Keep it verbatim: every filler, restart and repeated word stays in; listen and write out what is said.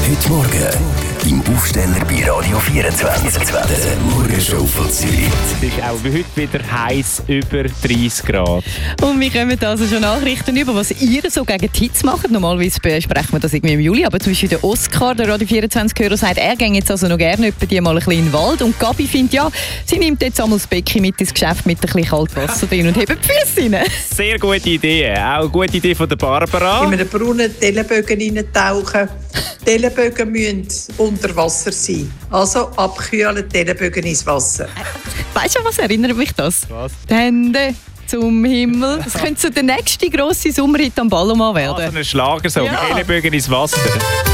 Heute Morgen im Aufsteller bei Radio vierundzwanzig. Der Morgenshow von Zürich. Es ist auch wie heute wieder heiß, über dreißig Grad. Und wir kommen also schon Nachrichten über, was ihr so gegen die Hitze macht. Normalerweise besprechen wir das irgendwie im Juli, aber zum Beispiel der Oscar, der Radio vierundzwanzig-Hörer, sagt, er ginge jetzt also noch gerne etwa die mal ein bisschen in den Wald. Und Gabi findet, ja, sie nimmt jetzt einmal das Becken mit ins Geschäft mit ein bisschen kaltem Wasser drin und hebt die Füße rein. Sehr gute Idee. Auch eine gute Idee von der Barbara. In einen braunen Tellenbögen reintauchen. Tellenbögen müssen unter Wasser sein. Also abkühlen, Tellenbögen ins Wasser. Weißt du, was erinnert mich das? Was? Die Hände zum Himmel. Das könnte so der nächste grosse Sommerhit am Ballomann werden. Also ein Schlagersong. Ja. Ellenbögen ins Wasser.